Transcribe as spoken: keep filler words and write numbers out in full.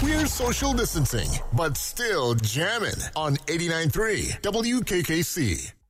We're social distancing, but still jamming on eighty-nine point three W K K C.